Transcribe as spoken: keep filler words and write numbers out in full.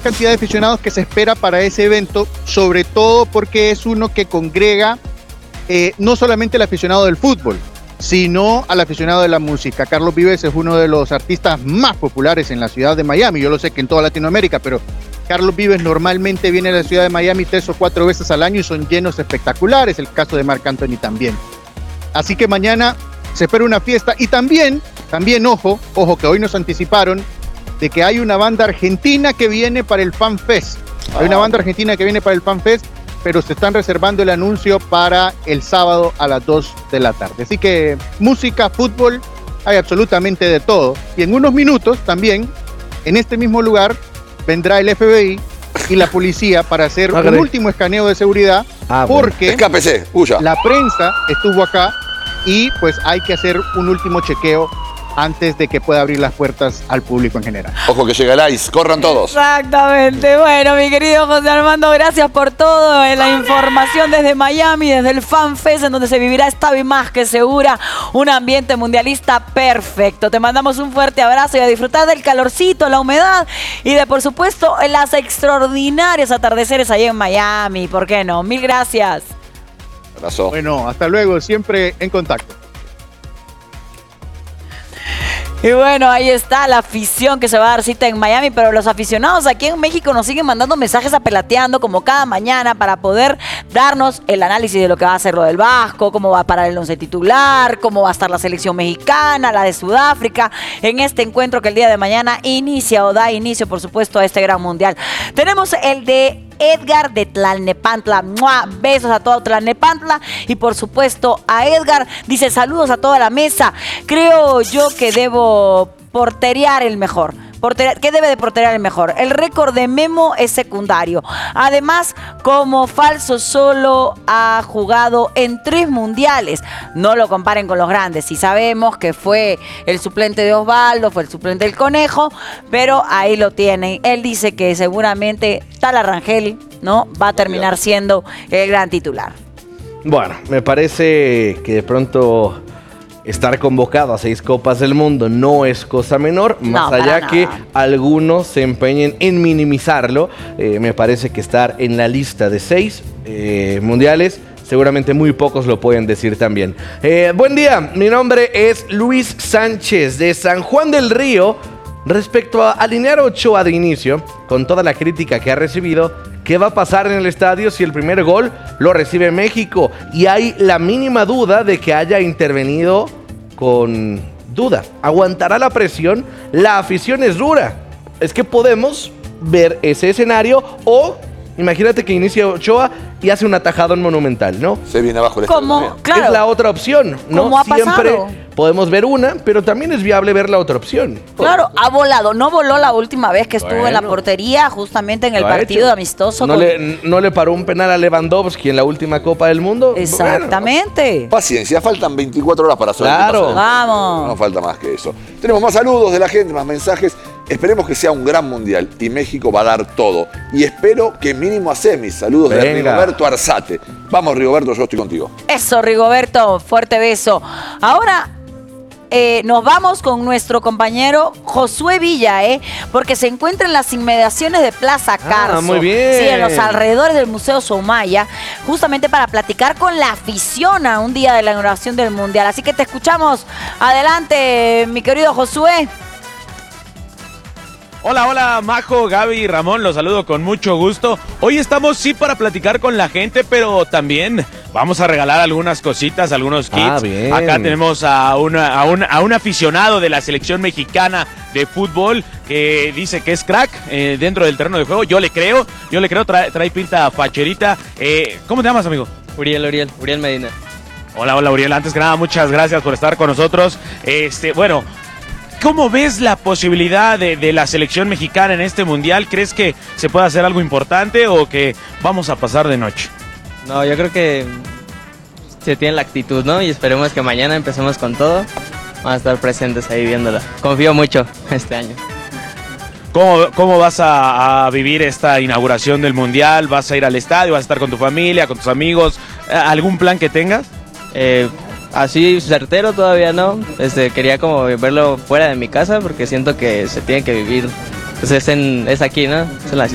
cantidad de aficionados que se espera para ese evento, sobre todo porque es uno que congrega eh, no solamente el aficionado del fútbol, sino al aficionado de la música. Carlos Vives es uno de los artistas más populares en la ciudad de Miami. Yo lo sé que en toda Latinoamérica, pero Carlos Vives normalmente viene a la ciudad de Miami tres o cuatro veces al año y son llenos espectaculares. El caso de Marc Anthony también. Así que mañana se espera una fiesta y también, también ojo, ojo que hoy nos anticiparon de que hay una banda argentina que viene para el Fan Fest. Hay una banda argentina que viene para el Fan Fest, pero se están reservando el anuncio para el sábado a las dos de la tarde. Así que música, fútbol, hay absolutamente de todo. Y en unos minutos también, en este mismo lugar, vendrá el F B I y la policía para hacer ah, un caray. último escaneo de seguridad, ah, porque bueno. Escápese, huya. La prensa estuvo acá y pues hay que hacer un último chequeo antes de que pueda abrir las puertas al público en general. Ojo que llega el ICE, corran todos. Exactamente. Bueno, mi querido José Armando, gracias por todo, eh, la información desde Miami, desde el Fan Fest, en donde se vivirá esta vez más que segura un ambiente mundialista perfecto. Te mandamos un fuerte abrazo y a disfrutar del calorcito, la humedad y de, por supuesto, las extraordinarios atardeceres allá en Miami. ¿Por qué no? Mil gracias. Abrazo. Bueno, hasta luego, siempre en contacto. Y bueno, ahí está la afición que se va a dar cita en Miami, pero los aficionados aquí en México nos siguen mandando mensajes apelateando como cada mañana para poder darnos el análisis de lo que va a ser lo del Vasco, cómo va a parar el once titular, cómo va a estar la selección mexicana, la de Sudáfrica, en este encuentro que el día de mañana inicia o da inicio, por supuesto, a este gran mundial. Tenemos el de Edgar de Tlalnepantla. ¡Mua! Besos a todo Tlalnepantla y por supuesto a Edgar. Dice saludos a toda la mesa. Creo yo que debo porterear el mejor. Porterear, ¿qué debe de porterear el mejor? El récord de Memo es secundario. Además, como falso solo ha jugado en tres mundiales. No lo comparen con los grandes. Sí sabemos que fue el suplente de Osvaldo, fue el suplente del Conejo, pero ahí lo tienen. Él dice que seguramente Tala Rangel, ¿no?, va a terminar siendo el gran titular. Bueno, me parece que de pronto estar convocado a seis Copas del Mundo no es cosa menor, más no, allá nada. que algunos se empeñen en minimizarlo. Eh, me parece que estar en la lista de seis eh, mundiales, seguramente muy pocos lo pueden decir también. Eh, buen día, mi nombre es Luis Sánchez de San Juan del Río. Respecto a alinear a Ochoa de inicio, con toda la crítica que ha recibido, ¿qué va a pasar en el estadio si el primer gol lo recibe México? Y hay la mínima duda de que haya intervenido con duda. ¿Aguantará la presión? La afición es dura. Es que podemos ver ese escenario o imagínate que inicia Ochoa y hace un atajado en Monumental, ¿no? Se viene abajo el estadio. Claro. Es la otra opción, ¿no? ¿Cómo ha Siempre pasado? Podemos ver una, pero también es viable ver la otra opción. Claro, ha volado. No voló la última vez que estuvo bueno, en la portería, justamente en el partido hecho. amistoso. ¿No, con... le, ¿No le paró un penal a Lewandowski en la última Copa del Mundo? Exactamente. Bueno, paciencia, faltan veinticuatro horas para saber claro. qué pasa. Vamos. No falta más que eso. Tenemos más saludos de la gente, más mensajes. Esperemos que sea un gran mundial y México va a dar todo. Y espero que mínimo a semis. Saludos Venga. de Rigoberto Arzate. Vamos, Rigoberto, yo estoy contigo. Eso, Rigoberto, fuerte beso. Ahora eh, nos vamos con nuestro compañero Josué Villa, ¿eh? Porque se encuentra en las inmediaciones de Plaza Carso. Ah, muy bien. Sí, en los alrededores del Museo Soumaya, justamente para platicar con la afición a un día de la inauguración del Mundial. Así que te escuchamos. Adelante, mi querido Josué. Hola, hola, Majo, Gaby y Ramón, los saludo con mucho gusto. Hoy estamos sí para platicar con la gente, pero también vamos a regalar algunas cositas, algunos kits. Ah, bien. Acá tenemos a, una, a, un, a un aficionado de la selección mexicana de fútbol que dice que es crack eh, dentro del terreno de juego. Yo le creo, yo le creo, trae, trae pinta facherita. Eh, ¿Cómo te llamas, amigo? Uriel, Uriel, Uriel Medina. Hola, hola, Uriel. Antes que nada, muchas gracias por estar con nosotros. Este, bueno... ¿Cómo ves la posibilidad de, de la selección mexicana en este mundial? ¿Crees que se puede hacer algo importante o que vamos a pasar de noche? No, yo creo que se tiene la actitud, ¿no? Y esperemos que mañana empecemos con todo. Vamos a estar presentes ahí viéndola. Confío mucho este año. ¿Cómo, cómo vas a, a vivir esta inauguración del mundial? ¿Vas a ir al estadio? ¿Vas a estar con tu familia, con tus amigos? ¿Algún plan que tengas? Eh... Así certero todavía no, este, quería como verlo fuera de mi casa porque siento que se tiene que vivir, pues es, en, es aquí, ¿no? Es en la